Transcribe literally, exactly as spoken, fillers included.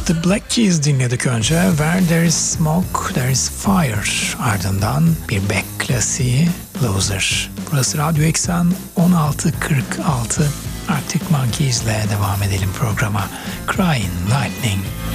The Black Keys dinledik önce. Where There Is Smoke, There Is Fire. Ardından bir Beck klasiği Loser. Burası Radyo Eksen on altı kırk altı. Arctic Monkeys'le devam edelim programa. Crying Lightning.